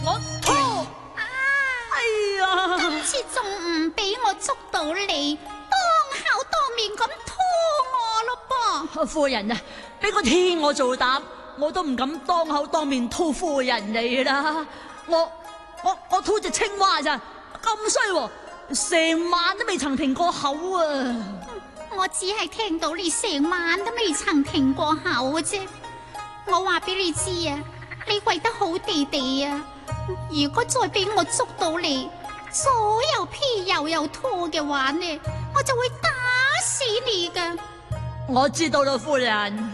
我拖。哎呀！ 今次仲唔俾我捉到你，當口當面咁拖我咯噃！ 夫人啊，俾個天我做膽，我都唔敢當口當面拖夫人你啦。我拖隻青蛙咋，咁衰喎，成晚都未曾停過口啊！ 我只係聽到你成晚都未曾停過口啫。我話俾你知啊，你為得好地地啊！如果再俾我捉到你，左又劈右又拖嘅話呢，我就會打死你噶。 我知道啦，夫人。